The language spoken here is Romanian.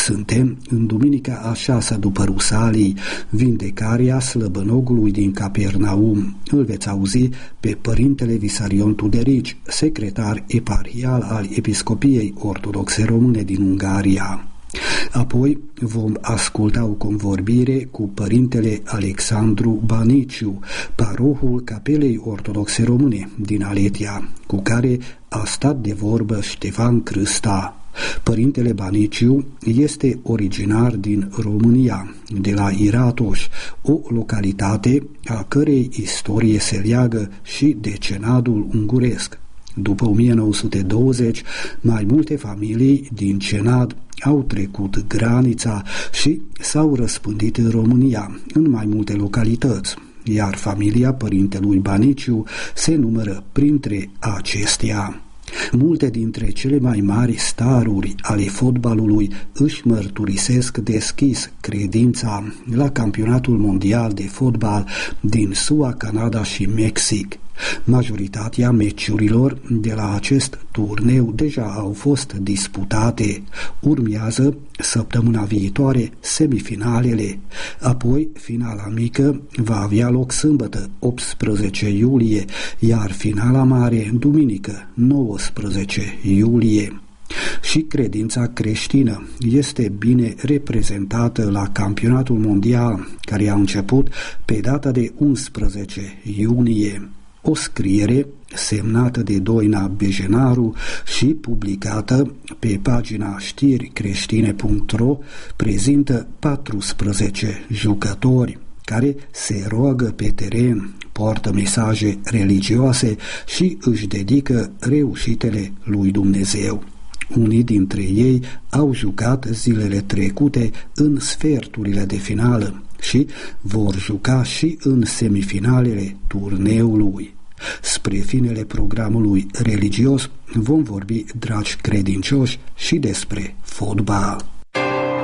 Suntem în duminica a 6-a după Rusalii, vindecarea slăbănogului din Capernaum. Îl veți auzi pe părintele Visarion Tuderici, secretar eparhial al Episcopiei Ortodoxe Române din Ungaria. Apoi vom asculta o convorbire cu părintele Alexandru Baniciu, parohul Capelei Ortodoxe Române din Aletia, cu care a stat de vorbă Ștefan Crâsta. Părintele Baniciu este originar din România, de la Iratoș, o localitate a cărei istorie se leagă și de Cenadul unguresc. După 1920, mai multe familii din Cenad au trecut granița și s-au răspândit în România, în mai multe localități, iar familia părintelui Baniciu se numără printre acestea. Multe dintre cele mai mari staruri ale fotbalului își mărturisesc deschis credința la campionatul mondial de fotbal din SUA, Canada și Mexic. Majoritatea meciurilor de la acest turneu deja au fost disputate. Urmează săptămâna viitoare semifinalele, apoi finala mică va avea loc sâmbătă 18 iulie, iar finala mare duminică 19 iulie. Și credința creștină este bine reprezentată la campionatul mondial, care a început pe data de 11 iunie. O scriere semnată de Doina Bejenaru și publicată pe pagina știricreștine.ro prezintă 14 jucători care se roagă pe teren, poartă mesaje religioase și își dedică reușitele lui Dumnezeu. Unii dintre ei au jucat zilele trecute în sferturile de finală și vor juca și în semifinalele turneului. Spre finele programului religios vom vorbi, dragi credincioși, și despre fotbal.